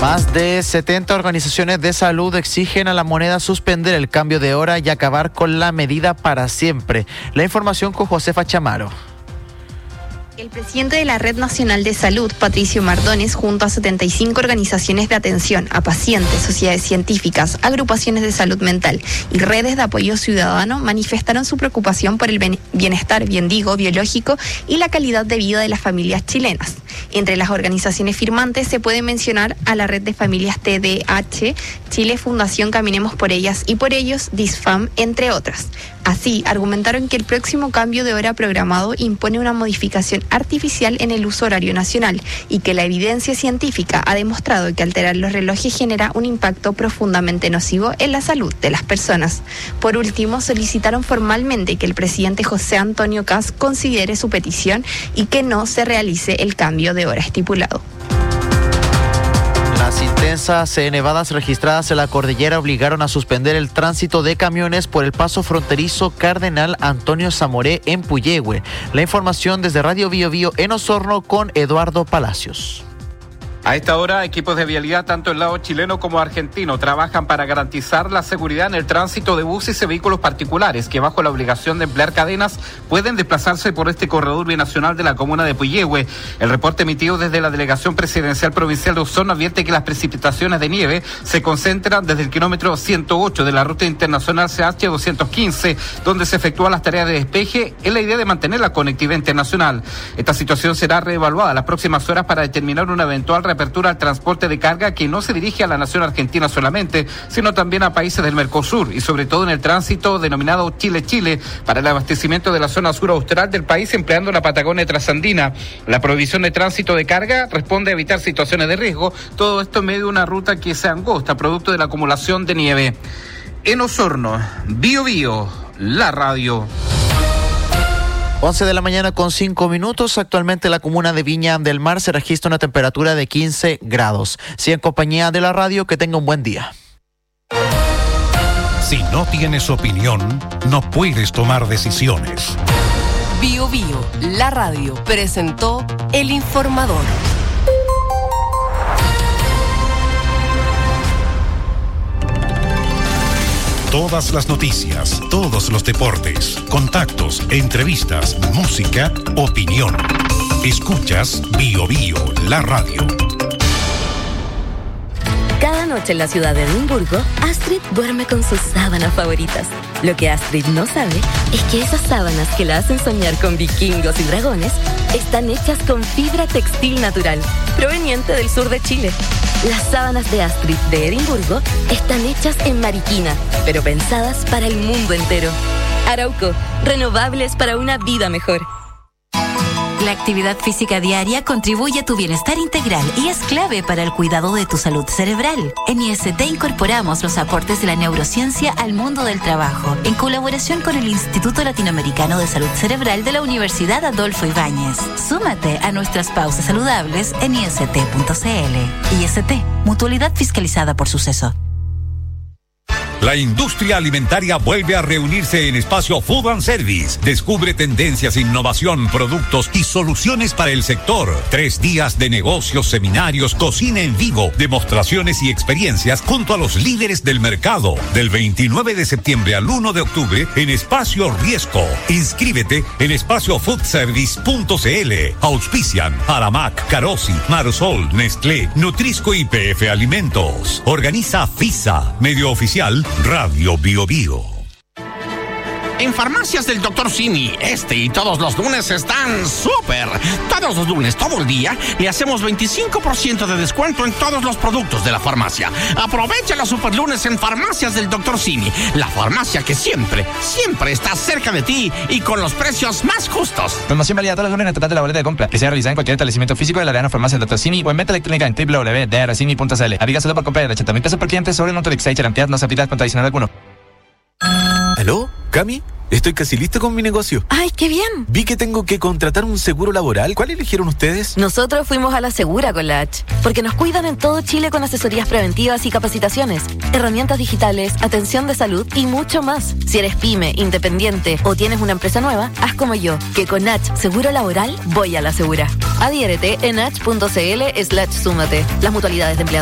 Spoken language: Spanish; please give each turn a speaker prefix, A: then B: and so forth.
A: Más de 70 organizaciones de salud exigen a la moneda suspender el cambio de hora y acabar con la medida para siempre. La información con Josefa Chamaro.
B: El presidente de la Red Nacional de Salud, Patricio Mardones, junto a 75 organizaciones de atención a pacientes, sociedades científicas, agrupaciones de salud mental y redes de apoyo ciudadano, manifestaron su preocupación por el bienestar, biológico y la calidad de vida de las familias chilenas. Entre las organizaciones firmantes se puede mencionar a la Red de Familias TDH, Chile Fundación Caminemos por Ellas y por Ellos, DISFAM, entre otras. Así, argumentaron que el próximo cambio de hora programado impone una modificación artificial en el uso horario nacional y que la evidencia científica ha demostrado que alterar los relojes genera un impacto profundamente nocivo en la salud de las personas. Por último, solicitaron formalmente que el presidente José Antonio Kast considere su petición y que no se realice el cambio de hora estipulado.
A: Las intensas nevadas registradas en la cordillera obligaron a suspender el tránsito de camiones por el paso fronterizo Cardenal Antonio Zamoré en Puyehue. La información desde Radio Bío Bío en Osorno con Eduardo Palacios.
C: A esta hora, equipos de vialidad, tanto del lado chileno como argentino, trabajan para garantizar la seguridad en el tránsito de buses y vehículos particulares que, bajo la obligación de emplear cadenas, pueden desplazarse por este corredor binacional de la comuna de Puyehue. El reporte emitido desde la Delegación Presidencial Provincial de Osorno advierte que las precipitaciones de nieve se concentran desde el kilómetro 108 de la ruta internacional CH 215, donde se efectúan las tareas de despeje, en la idea de mantener la conectividad internacional. Esta situación será reevaluada las próximas horas para determinar una eventual reapertura al transporte de carga que no se dirige a la nación argentina solamente, sino también a países del Mercosur y sobre todo en el tránsito denominado Chile-Chile para el abastecimiento de la zona sur austral del país empleando la Patagonia trasandina. La prohibición de tránsito de carga responde a evitar situaciones de riesgo, todo esto en medio de una ruta que se angosta producto de la acumulación de nieve. En Osorno, Bío Bío, la radio.
A: 11 de la mañana con 5 minutos. Actualmente en la comuna de Viña del Mar se registra una temperatura de 15 grados. Si en compañía de la radio, que tenga un buen día.
D: Si no tienes opinión, no puedes tomar decisiones.
E: Bío Bío, la radio, presentó El Informador.
D: Todas las noticias, todos los deportes, contactos, entrevistas, música, opinión. Escuchas Bío Bío, la radio.
F: Cada noche en la ciudad de Edimburgo, Astrid duerme con sus sábanas favoritas. Lo que Astrid no sabe es que esas sábanas que la hacen soñar con vikingos y dragones están hechas con fibra textil natural, proveniente del sur de Chile. Las sábanas de Astrid de Edimburgo están hechas en Mariquina, pero pensadas para el mundo entero. Arauco, renovables para una vida mejor.
G: La actividad física diaria contribuye a tu bienestar integral y es clave para el cuidado de tu salud cerebral. En IST incorporamos los aportes de la neurociencia al mundo del trabajo, en colaboración con el Instituto Latinoamericano de Salud Cerebral de la Universidad Adolfo Ibáñez. Súmate a nuestras pausas saludables en ist.cl. IST, mutualidad fiscalizada por Suceso.
H: La industria alimentaria vuelve a reunirse en Espacio Food and Service. Descubre tendencias, innovación, productos y soluciones para el sector. 3 días de negocios, seminarios, cocina en vivo, demostraciones y experiencias junto a los líderes del mercado. Del 29 de septiembre al 1 de octubre en Espacio Riesco. Inscríbete en espaciofoodservice.cl. Auspician Aramac, Carosi, Marsol, Nestlé, Nutrisco y PF Alimentos. Organiza FISA, medio oficial Radio Bío Bío.
I: En Farmacias del Dr. Simi, este y todos los lunes están súper. Todos los lunes, todo el día, le hacemos 25% de descuento en todos los productos de la farmacia. Aprovecha los super lunes en Farmacias del Dr. Simi, la farmacia que siempre está cerca de ti y con los precios más justos.
J: Promoción válida todos los lunes en el total de la boleta de compra, que sea realizada en cualquier establecimiento físico de la Arena Farmacia del Dr. Simi o en venta electrónica en www.drcimi.cl. Aplica solo por compra de 80.000 pesos por cliente sobre el monto de Exchange. La cantidad no se aplica con adicional alguno.
K: ¿Aló? ¿Cami? Estoy casi listo con mi negocio.
F: ¡Ay, qué bien!
K: Vi que tengo que contratar un seguro laboral. ¿Cuál eligieron ustedes?
F: Nosotros fuimos a la Segura con la H, porque nos cuidan en todo Chile con asesorías preventivas y capacitaciones, herramientas digitales, atención de salud y mucho más. Si eres pyme, independiente o tienes una empresa nueva, haz como yo, que con H Seguro Laboral voy a la Segura. Adhiérete en h.cl/súmate. Las mutualidades de empleados